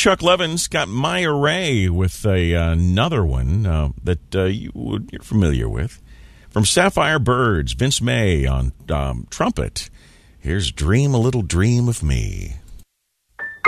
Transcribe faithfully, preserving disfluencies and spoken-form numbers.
Chuck Levins got Maya Ray with a, uh, another one uh, that uh, you would, you're familiar with. From Sapphire Birds, Vince May on um, trumpet. Here's Dream a Little Dream of Me.